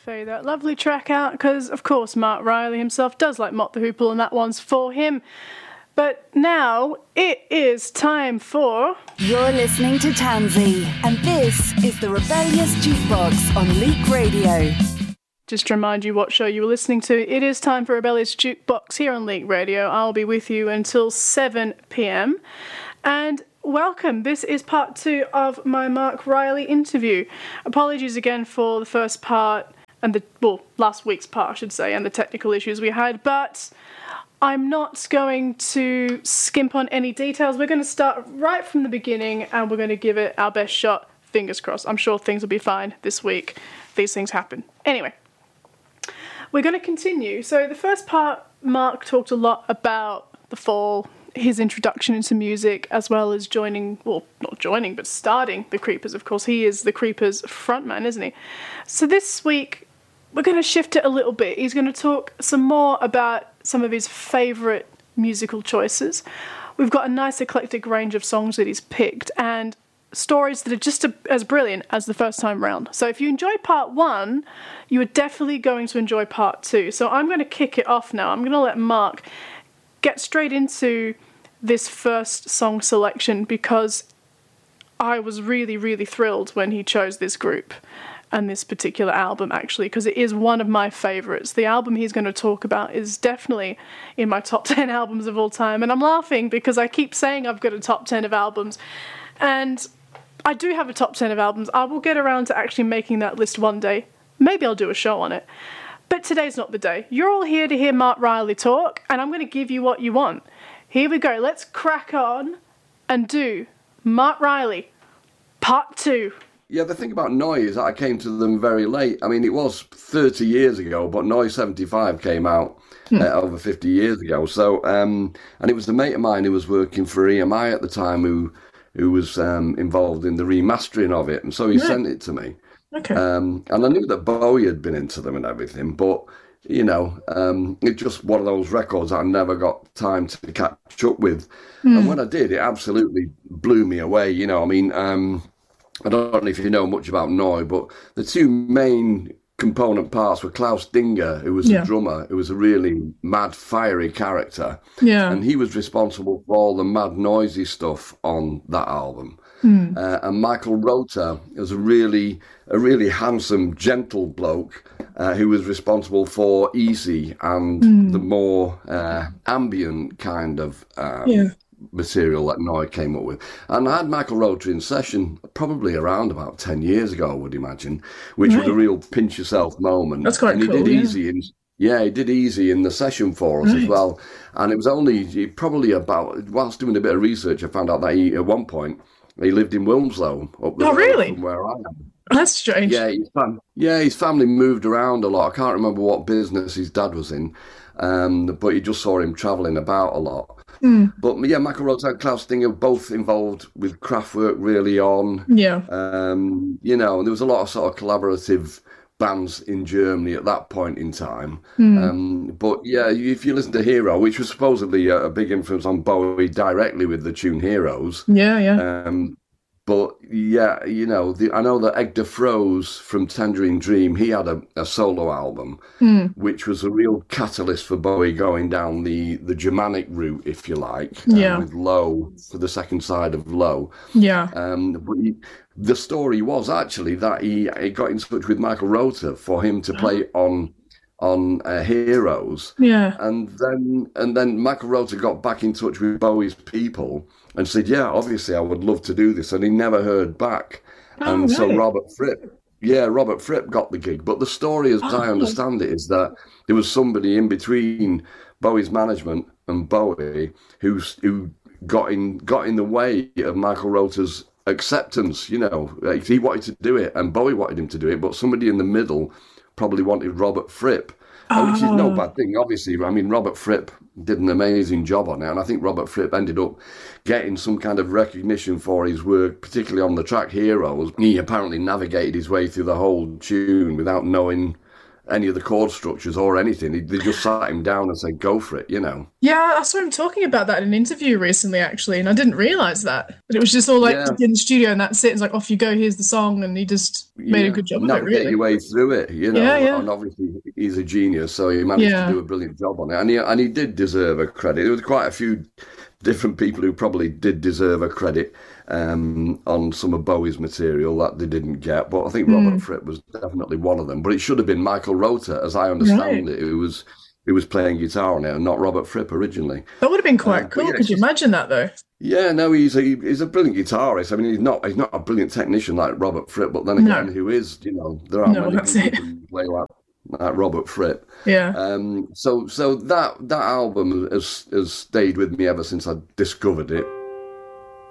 fade that lovely track out because, of course, Mark Riley himself does like Mott the Hoople, and that one's for him. But now it is time for... You're listening to Tansy, and this is the Rebellious Jukebox on Leak Radio. Just to remind you what show you were listening to, it is time for Rebellious Jukebox here on Leak Radio. I'll be with you until 7 p.m. And welcome. This is part 2 of my Mark Riley interview. Apologies again for the first part and last week's part, I should say, and the technical issues we had, but I'm not going to skimp on any details. We're going to start right from the beginning and we're going to give it our best shot. Fingers crossed. I'm sure things will be fine this week. These things happen. Anyway, we're going to continue. So the first part, Mark talked a lot about the fall, his introduction into music, as well as starting the Creepers. Of course, he is the Creepers frontman, isn't he? So this week, we're going to shift it a little bit. He's going to talk some more about some of his favourite musical choices. We've got a nice eclectic range of songs that he's picked and stories that are just as brilliant as the first time round. So if you enjoyed part 1, you are definitely going to enjoy part 2. So I'm going to kick it off now. I'm going to let Mark get straight into this first song selection because I was really, really thrilled when he chose this group and this particular album, actually, because it is one of my favourites. The album he's going to talk about is definitely in my top 10 albums of all time, and I'm laughing because I keep saying I've got a top 10 of albums, and I do have a top 10 of albums. I will get around to actually making that list one day. Maybe I'll do a show on it. But today's not the day. You're all here to hear Mark Riley talk, and I'm going to give you what you want. Here we go. Let's crack on and do Mark Riley, part 2. Yeah, the thing about Neu! Is that I came to them very late. I mean, it was 30 years ago, but Neu! 75 came out over 50 years ago. So, and it was a mate of mine who was working for EMI at the time who was involved in the remastering of it, and so he sent it to me. Okay. And I knew that Bowie had been into them and everything, but, you know, it's just one of those records that I never got time to catch up with. And when I did, it absolutely blew me away. You know, I mean, I don't know if you know much about Neu!, but the two main component parts were Klaus Dinger, who was the drummer, who was a really mad, fiery character. Yeah. And he was responsible for all the mad, noisy stuff on that album. And Michael Rother was a really handsome, gentle bloke who was responsible for Easy and the more ambient kind of material that Neu! Came up with. And I had Michael Rother in session probably around about 10 years ago, I would imagine, which was a real pinch yourself moment. That's quite cool. And he did Easy he did Easy in the session for us as well. And it was only probably about, whilst doing a bit of research, I found out that at one point he lived in Wilmslow, up the road from where I am. That's strange. His family moved around a lot. I can't remember what business his dad was in, but you just saw him travelling about a lot. But yeah, Michael Rother and Klaus Dinger both involved with Kraftwerk really on. Yeah. You know, there was a lot of sort of collaborative bands in Germany at that point in time. But yeah, if you listen to Hero, which was supposedly a big influence on Bowie directly with the tune Heroes. Yeah. But yeah, you know, I know that Egder Froese from Tangerine Dream, he had a solo album, which was a real catalyst for Bowie going down the Germanic route, if you like, with Low, for the second side of Low. Yeah. But the story was actually that he got in touch with Michael Rother for him to play on Heroes. Yeah. And then Michael Rother got back in touch with Bowie's people and said, yeah, obviously I would love to do this. And he never heard back. So Robert Fripp got the gig. But the story, as I understand it, is that there was somebody in between Bowie's management and Bowie who got in the way of Michael Rother's acceptance. You know, he wanted to do it and Bowie wanted him to do it, but somebody in the middle probably wanted Robert Fripp, which is no bad thing, obviously. I mean, Robert Fripp did an amazing job on it, and I think Robert Fripp ended up getting some kind of recognition for his work, particularly on the track Heroes. He apparently navigated his way through the whole tune without knowing any of the chord structures or anything. They just sat him down and said, go for it, you know. Yeah, I saw him talking about that in an interview recently, actually, and I didn't realize that. But it was just all like Yeah. in the studio and that's it. It's like, off you go, here's the song, and he just made a good job of it, Navigate really. your way through it, Yeah, yeah. and obviously he's a genius, so he managed to do a brilliant job on it, and he did deserve a credit. There was quite a few different people who probably did deserve a credit on some of Bowie's material that they didn't get, but I think Robert Fripp was definitely one of them. But it should have been Michael Rota, as I understand it, who was playing guitar on it, and not Robert Fripp originally. That would have been quite cool. Yeah, could you imagine that, though? Yeah, no, he's a brilliant guitarist. I mean, he's not a brilliant technician like Robert Fripp, but then again, who is? There aren't many people who play like Robert Fripp. Yeah. So that album has stayed with me ever since I discovered it.